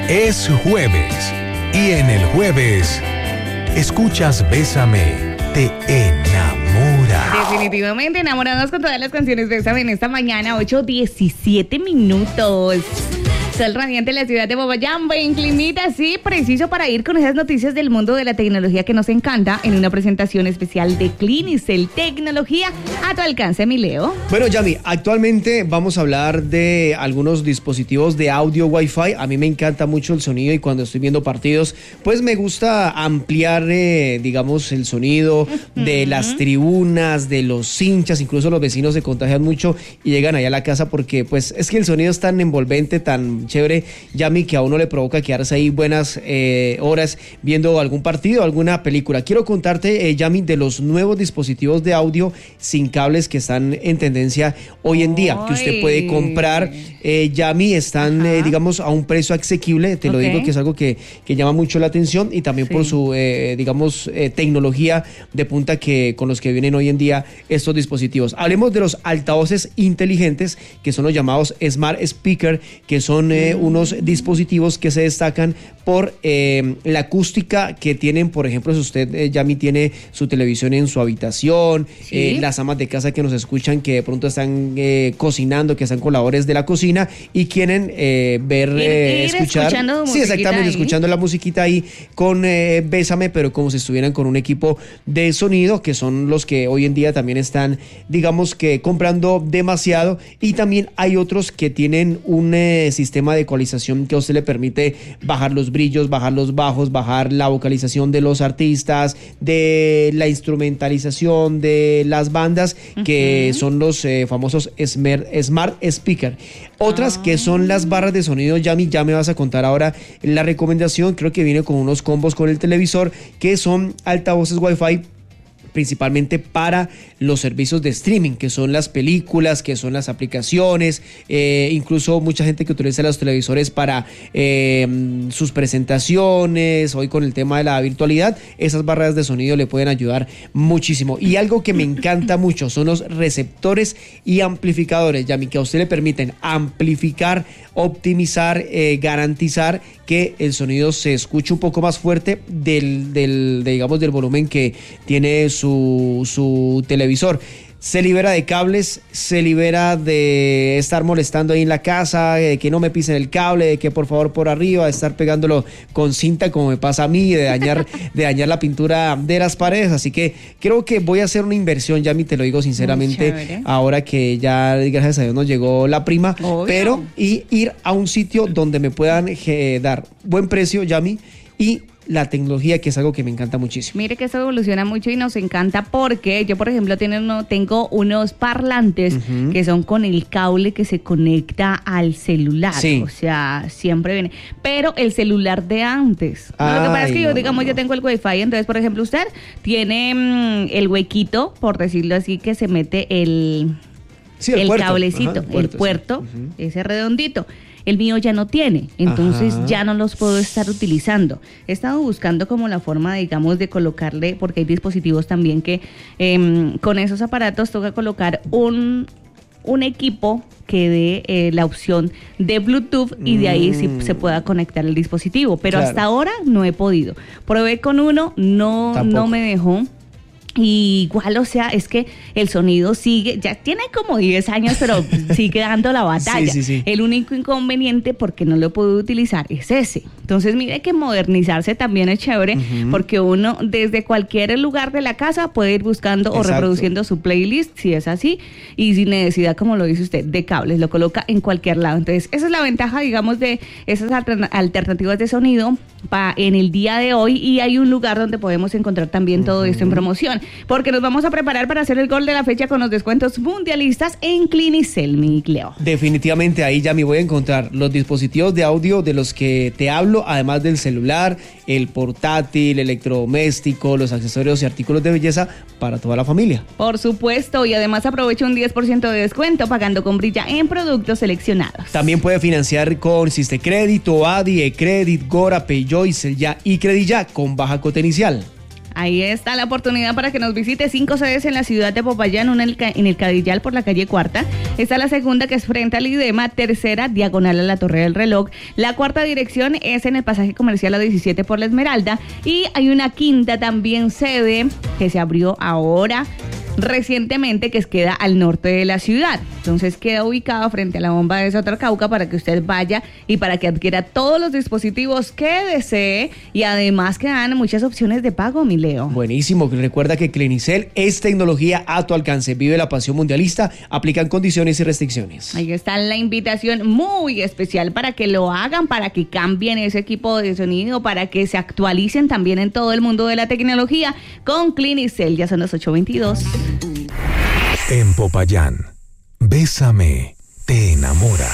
Es jueves y en el jueves escuchas Bésame, te enamora. Definitivamente enamorados con todas las canciones Bésame en esta mañana, 8:17 minutos. Sol radiante en la ciudad de Popayán, buen climita, sí, preciso para ir con esas noticias del mundo de la tecnología que nos encanta en una presentación especial de Clinicel Tecnología a tu alcance, mi Leo. Bueno, Yami, actualmente vamos a hablar de algunos dispositivos de audio Wi-Fi. A mí me encanta mucho el sonido y cuando estoy viendo partidos, pues me gusta ampliar, digamos, el sonido de las tribunas, de los hinchas, incluso los vecinos se contagian mucho y llegan allá a la casa porque, pues, es que el sonido es tan envolvente, tan chévere, Yami, que a uno le provoca quedarse ahí buenas horas viendo algún partido, alguna película. Quiero contarte, Yami, de los nuevos dispositivos de audio sin cables que están en tendencia hoy en día, que usted puede comprar, Yami, están, digamos, a un precio asequible, te lo digo, que es algo que llama mucho la atención y también por su, digamos, tecnología de punta que con los que vienen hoy en día estos dispositivos. Hablemos de los altavoces inteligentes, que son los llamados Smart Speaker, que son unos dispositivos que se destacan por la acústica que tienen. Por ejemplo, si usted, Yami, tiene su televisión en su habitación, las amas de casa que nos escuchan, que de pronto están cocinando, que están con labores de la cocina y quieren escuchar, sí, exactamente, escuchando la musiquita ahí con Bésame, pero como si estuvieran con un equipo de sonido, que son los que hoy en día también están, digamos, que comprando demasiado. Y también hay otros que tienen un sistema de ecualización que a usted le permite bajar los brillos, bajar los bajos, bajar la vocalización de los artistas, de la instrumentalización de las bandas, que son los famosos Smart Speaker. Otras que son las barras de sonido, Yami, ya me vas a contar ahora la recomendación, creo que viene con unos combos con el televisor, que son altavoces Wi-Fi principalmente para los servicios de streaming, que son las películas, que son las aplicaciones, incluso mucha gente que utiliza los televisores para sus presentaciones, hoy con el tema de la virtualidad, esas barras de sonido le pueden ayudar muchísimo. Y algo que me encanta mucho son los receptores y amplificadores, Yami, que a usted le permiten amplificar, optimizar, garantizar que el sonido se escuche un poco más fuerte digamos, del volumen que tiene su televisor. Se libera de cables, se libera de estar molestando ahí en la casa, de que no me pisen el cable, de que por favor por arriba, de estar pegándolo con cinta como me pasa a mí, de dañar la pintura de las paredes. Así que creo que voy a hacer una inversión, Yami, te lo digo sinceramente, ahora que ya gracias a Dios nos llegó la prima, pero y ir a un sitio donde me puedan dar buen precio, Yami, y la tecnología, que es algo que me encanta muchísimo. Mire que eso evoluciona mucho y nos encanta porque yo, por ejemplo, tengo unos parlantes que son con el cable que se conecta al celular. O sea, siempre viene. Pero el celular de antes. Lo que pasa es que yo tengo el Wi-Fi, entonces, por ejemplo, usted tiene el huequito, por decirlo así, que se mete el cablecito, el puerto, ese redondito. El mío ya no tiene, entonces ya no los puedo estar utilizando. He estado buscando como la forma, digamos, de colocarle, porque hay dispositivos también que con esos aparatos toca colocar un equipo que dé la opción de Bluetooth y de ahí sí se pueda conectar el dispositivo. Pero hasta ahora no he podido. Probé con uno, no me dejó. Y igual, o sea, es que el sonido sigue, ya tiene como 10 años, pero sigue dando la batalla. El único inconveniente, porque no lo puedo utilizar, es ese. Entonces, mire que modernizarse también es chévere, porque uno desde cualquier lugar de la casa puede ir buscando o reproduciendo su playlist, si es así, y sin necesidad, como lo dice usted, de cables, lo coloca en cualquier lado. Entonces, esa es la ventaja, digamos, de esas alternativas de sonido en el día de hoy, y hay un lugar donde podemos encontrar también todo esto en promoción. Porque nos vamos a preparar para hacer el gol de la fecha con los descuentos mundialistas en Clinicel, mi Leo. Definitivamente ahí ya me voy a encontrar los dispositivos de audio de los que te hablo, además del celular, el portátil, electrodoméstico, los accesorios y artículos de belleza para toda la familia. Por supuesto, y además aprovecha un 10% de descuento pagando con Brilla en productos seleccionados. También puede financiar con Sistecrédito, Adi, Ecredit, Gora, Peugeot, Ya y Credilla con baja cuota inicial. Ahí está la oportunidad para que nos visite. 5 sedes en la ciudad de Popayán, una en el Cadillal por la calle Cuarta. Está la segunda, que es frente al IDEMA. Tercera, diagonal a la Torre del Reloj. La cuarta dirección es en el pasaje comercial a 17 por la Esmeralda. Y hay una quinta también sede que se abrió ahora recientemente, que queda al norte de la ciudad. Entonces queda ubicado frente a la bomba de Sotracauca para que usted vaya y para que adquiera todos los dispositivos que desee, y además que dan muchas opciones de pago, mi Leo. Buenísimo. Recuerda que Clinicel es tecnología a tu alcance. Vive la pasión mundialista. Aplican condiciones y restricciones. Ahí está la invitación muy especial para que lo hagan, para que cambien ese equipo de sonido, para que se actualicen también en todo el mundo de la tecnología con Clinicel. Ya son las 8:22. En Popayán, Bésame te enamora.